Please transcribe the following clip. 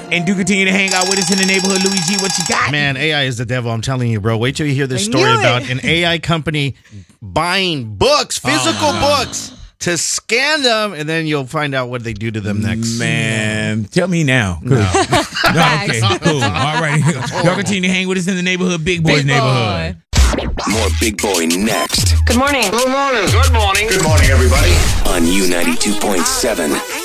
And do continue to hang out with us in the neighborhood. Louis G, what you got? Man, AI is the devil. I'm telling you, bro. Wait till you hear this story about an AI company buying books, physical books, to scan them, and then you'll find out what they do to them next. Man, tell me now. No. Okay, cool. All right. Y'all continue to hang with us in the neighborhood, Big Boy's neighborhood. More Big Boy next. Good morning. Good morning. Good morning. Good morning, everybody. On U92.7.